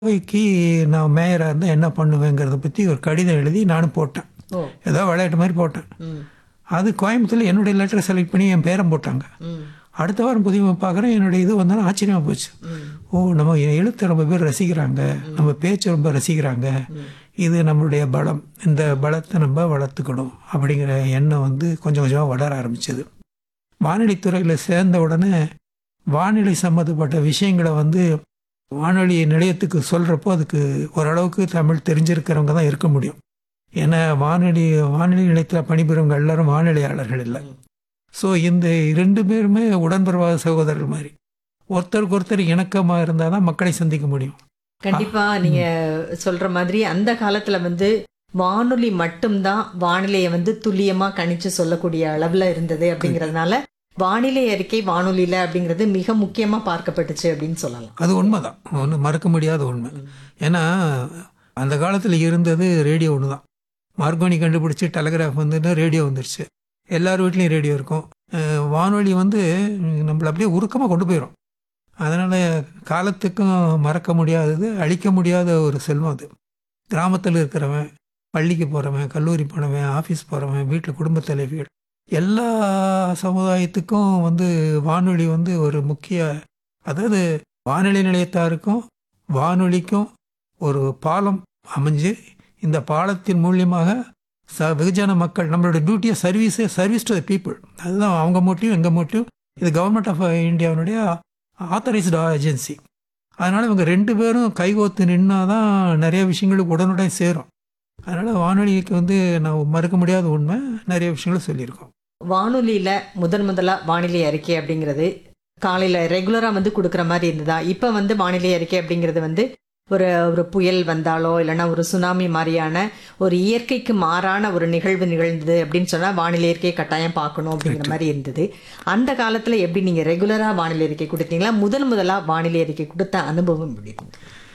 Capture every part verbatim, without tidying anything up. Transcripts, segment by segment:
கோவைக்கு நான் மேயராக இருந்தால் என்ன பண்ணுவேங்கிறத பற்றி ஒரு கடிதம் எழுதி நானும் போட்டேன். ஓ. ஏதோ விளையாட்டு மாதிரி போட்டேன். ம். அது கோயம்புத்தூரில் என்னுடைய லெட்டரை செலக்ட் பண்ணி என் பேரம் போட்டாங்க. ம். அடுத்த வாரம் புதிய பார்க்குறேன், என்னுடைய இது வந்தாலும் ஆச்சரியமாக போச்சு. ம். ஓ, நம்ம எழுத்தை ரொம்ப பேர் ரசிக்கிறாங்க, நம்ம பேச்சை ரொம்ப ரசிக்கிறாங்க, இது நம்மளுடைய பலம், இந்த பலத்தை நம்ம வளர்த்துக்கணும் அப்படிங்கிற எண்ணம் வந்து கொஞ்சம் கொஞ்சமாக வளர ஆரம்பிச்சது. வானொலித்துறையில் சேர்ந்த உடனே வானிலை சம்மந்தப்பட்ட விஷயங்களை வந்து வானொலி நிலையத்துக்கு சொல்கிறப்போ அதுக்கு ஓரளவுக்கு தமிழ் தெரிஞ்சிருக்கிறவங்க தான் இருக்க முடியும். ஏன்னா வானொலி வானொலி நிலையத்தில் பணிபுரிவங்க எல்லாரும் வானிலையாளர்கள் இல்லை. ஸோ இந்த இரண்டு பேருமே உடன்பிறவாத சகோதரர்கள் மாதிரி ஒருத்தருக்கு ஒருத்தர் இணக்கமாக இருந்தால் தான் மக்களை சந்திக்க முடியும். கண்டிப்பா நீங்க சொல்ற மாதிரி அந்த காலத்துல வந்து வானொலி மட்டும்தான் வானிலையை வந்து துல்லியமா கணிச்சு சொல்லக்கூடிய அளவுல இருந்தது அப்படிங்கறதுனால வானிலை அறிக்கை வானொலியில அப்படிங்கிறது மிக முக்கியமா பார்க்கப்பட்டுச்சு அப்படின்னு சொல்லலாம். அது உண்மைதான், ஒன்று மறக்க முடியாத உண்மை. ஏன்னா அந்த காலத்தில் இருந்தது ரேடியோ ஒன்று தான். மார்கோனி கண்டுபிடிச்சி டெலகிராஃப் வந்துன்னா ரேடியோ வந்துருச்சு. எல்லார் வீட்லேயும் ரேடியோ இருக்கும். வானொலி வந்து நம்மளை அப்படியே உருக்கமாக கொண்டு போயிடும். அதனால் காலத்துக்கும் மறக்க முடியாதது, அழிக்க முடியாத ஒரு செல்வம் அது. கிராமத்தில் இருக்கிறவன், பள்ளிக்கு போகிறவன், கல்லூரி போனவன், ஆஃபீஸ் போகிறவன், வீட்டில் குடும்ப தலைவிகள், எல்லா சமுதாயத்துக்கும் வந்து வானொலி வந்து ஒரு முக்கிய, அதாவது வானொலி நிலையத்தாருக்கும் வானொலிக்கும் ஒரு பாலம் அமைஞ்சு இந்த பாலத்தின் மூலியமாக ச வெகுஜன மக்கள் நம்மளோட டியூட்டியை சர்வீஸே சர்வீஸ் டு த பீப்புள். அதுதான் அவங்க மோட்டிவ், எங்கள் மோட்டிவ். இது கவர்மெண்ட் ஆஃப் இந்தியாவுடைய ஆத்தரைஸ்டு ஏஜென்சி. அதனால் இவங்க ரெண்டு பேரும் கைகோத்து நின்னா தான் நிறைய விஷயங்களுக்கு உடனுடன் சேரும். அதனால் வானொலிக்கு வந்து நான் மறுக்க முடியாத உண்மை, நிறைய விஷயங்களும் சொல்லியிருக்கோம். வானொலியில முதன் முதலா வானிலை அறிக்கை அப்படிங்கிறது காலையில ரெகுலரா வந்து கொடுக்குற மாதிரி இருந்ததா? இப்ப வந்து வானிலை அறிக்கை அப்படிங்கிறது வந்து ஒரு ஒரு புயல் வந்தாலோ இல்லைன்னா ஒரு சுனாமி மாதிரியான ஒரு இயற்கைக்கு மாறான ஒரு நிகழ்வு நிகழ்ந்தது அப்படின்னு சொன்னா வானிலை அறிக்கை கட்டாயம் பார்க்கணும் அப்படிங்கிற மாதிரி இருந்தது. அந்த காலத்துல எப்படி நீங்க ரெகுலரா வானிலை அறிக்கை கொடுத்தீங்களா? முதல் முதலா வானிலை அறிக்கை கொடுத்த அனுபவம் எப்படி இருந்தது?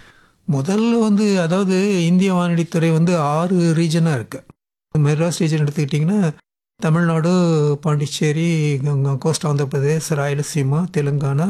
முதல்ல வந்து அதாவது இந்திய வானொலித்துறை வந்து ஆறு ரீஜனாக இருக்குது. மெட்ராஸ் ரீஜன் எடுத்துக்கிட்டிங்கன்னா Tamil Nadu, Pondicherry, cost Andhra Pradesh, Rayalaseema, Telangana,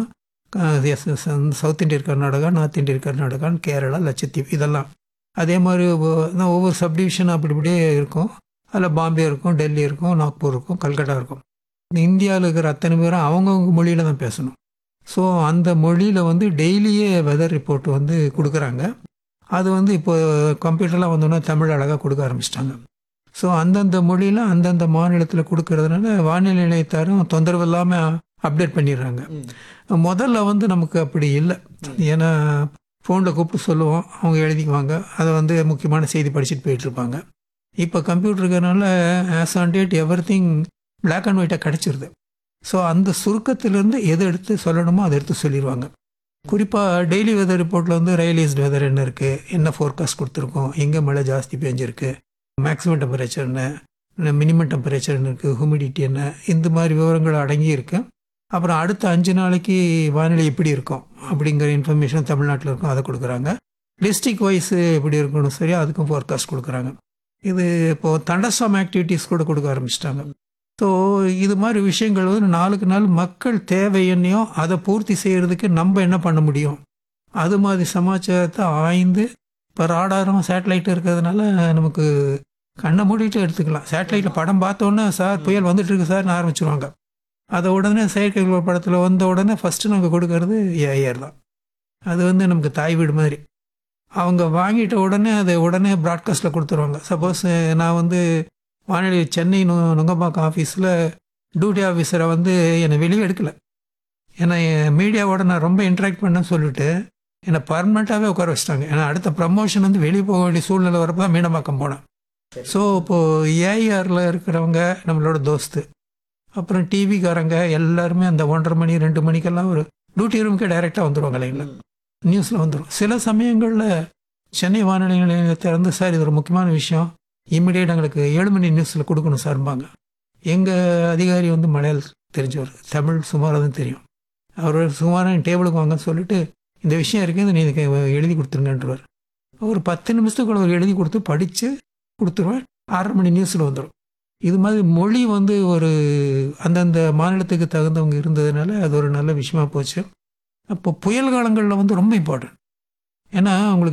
south Indian Karnataka, north Indian கர்நாடகான்னு Kerala, லட்சத்தீவு, இதெல்லாம். அதே மாதிரி ஒவ்வொரு சப்டிவிஷன் அப்படி இப்படியே இருக்கும். அதில் பாம்பே இருக்கும், டெல்லி இருக்கும், நாக்பூர் இருக்கும், கல்கட்டா இருக்கும். இந்தியாவில் இருக்கிற அத்தனை பேரும் அவங்கவுங்க மொழியில் தான் பேசணும். ஸோ அந்த மொழியில் வந்து டெய்லியே வெதர் ரிப்போர்ட் வந்து கொடுக்குறாங்க. அது வந்து இப்போ கம்ப்யூட்டர்லாம் வந்தோன்னா தமிழ் அழகாக கொடுக்க ஆரம்பிச்சிட்டாங்க. ஸோ அந்தந்த மொழியில் அந்தந்த மாநிலத்தில் கொடுக்கறதுனால வானிலை நிலையத்தாரும் தொந்தரவு இல்லாமல் அப்டேட் பண்ணிடுறாங்க. முதல்ல வந்து நமக்கு அப்படி இல்லை. ஏன்னா ஃபோனில் கூப்பிட்டு சொல்லுவோம், அவங்க எழுதிக்குவாங்க, அதை வந்து முக்கியமான செய்தி படிச்சுட்டு போயிட்டுருப்பாங்க. இப்போ கம்ப்யூட்டர் இருக்கிறதுனால as on date every thing black and ஒயிட்டாக கிடச்சிருது. ஸோ அந்த சுருக்கத்திலேருந்து எது எடுத்து சொல்லணுமோ அதை எடுத்து சொல்லிடுவாங்க. குறிப்பாக டெய்லி வெதர் ரிப்போர்ட்டில் வந்து ரயிலேஸ்ட் வெதர் என்ன இருக்குது, என்ன ஃபோர்காஸ்ட் கொடுத்துருக்கோம், எங்கே மழை ஜாஸ்தி பெஞ்சிருக்கு, மேக்ஸிமம் டெம்பரேச்சர் என்ன, மினிமம் டெம்பரேச்சர் என்ன இருக்குது, ஹியூமிடிட்டி என்ன, இந்த மாதிரி விவரங்கள் அடங்கி இருக்கு. அப்புறம் அடுத்த அஞ்சு நாளைக்கு வானிலை எப்படி இருக்கும் அப்படிங்கிற இன்ஃபர்மேஷன் தமிழ்நாட்டில் இருக்கும், அதை கொடுக்குறாங்க. டிஸ்ட்ரிக் வைஸ் எப்படி இருக்கணும் சரி, அதுக்கும் ஃபோர்காஸ்ட் கொடுக்குறாங்க. இது இப்போது தண்டர்ஸ்டார்ம் ஆக்டிவிட்டீஸ் கூட கொடுக்க ஆரம்பிச்சிட்டாங்க. ஸோ இது மாதிரி விஷயங்கள் வந்து நாளுக்கு நாள் மக்கள் தேவை என்னையோ அதை பூர்த்தி செய்கிறதுக்கு நம்ம என்ன பண்ண முடியும், அது மாதிரி சமாச்சாரத்தை ஆய்ந்து இப்போ ராடாரும் சேட்டலைட் இருக்கிறதுனால நமக்கு கண்ணை மூடிட்டு எடுத்துக்கலாம். சேட்டலைட்டில் படம் பார்த்தோன்னே சார் புயல் வந்துட்டு இருக்கு சார்னு ஆரம்பிச்சிருவாங்க. அதை உடனே செயற்கைக்கோள் படத்தில் வந்த உடனே ஃபஸ்ட்டு நமக்கு கொடுக்கறது ஏஆர் தான். அது வந்து நமக்கு தாய் வீடு மாதிரி. அவங்க வாங்கிட்ட உடனே அதை உடனே ப்ராட்காஸ்ட்டில் கொடுத்துருவாங்க. சப்போஸ் நான் வந்து வானொலி சென்னை நு நுங்கம்பாக்கம் ஆஃபீஸில் டியூட்டி ஆஃபீஸரை வந்து என்னை வெளியே எடுக்கலை. ஏன்னா மீடியாவோட நான் ரொம்ப இன்ட்ராக்ட் பண்ணேன்னு சொல்லிட்டு என்னை பர்மனெண்ட்டாகவே உட்கார வச்சிட்டாங்க. ஏன்னா அடுத்த ப்ரமோஷன் வந்து வெளியே போக வேண்டிய சூழ்நிலை வரப்போ தான் மீனம்பாக்கம் போனேன். ஸோ இப்போது ஏஐஆரில் இருக்கிறவங்க நம்மளோட தோஸ்து, அப்புறம் டிவிக்காரங்க எல்லாருமே அந்த ஒன்றரை மணி ரெண்டு மணிக்கெல்லாம் ஒரு டியூட்டி ரூமுக்கே டைரெக்டாக வந்துடுவாங்க. லைனில் நியூஸில் வந்துடும். சில சமயங்களில் சென்னை வானொலி நிலையத்தை இருந்து சார் இது ஒரு முக்கியமான விஷயம், இம்மிடியேட் எங்களுக்கு ஏழு மணி நியூஸில் கொடுக்கணும் சார்பாங்க. எங்கள் அதிகாரி வந்து மலையாளம் தெரிஞ்சவர், தமிழ் சுமாராக தான் தெரியும். அவர் சுமாராக டேபிளுக்கு வாங்கன்னு சொல்லிட்டு இந்த விஷயம் இருக்குது, நீ இதுக்கு எழுதி கொடுத்துருங்கன்றவர். ஒரு பத்து நிமிஷத்துக்குள்ள அவர் எழுதி கொடுத்து படித்து கொடுத்துருவேன். ஆறரை மணி நியூஸில் வந்துடும். இது மாதிரி மொழி வந்து ஒரு அந்தந்த மாநிலத்துக்கு தகுந்தவங்க இருந்ததுனால அது ஒரு நல்ல விஷயமா போச்சு. அப்போ புயல் காலங்களில் வந்து ரொம்ப இம்பார்ட்டன்ட். ஏன்னா உங்களுக்கு